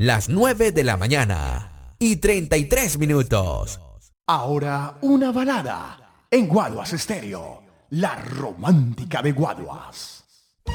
las 9 de la mañana y 33 minutos. Ahora una balada en Guaduas Estéreo, la romántica de Guaduas.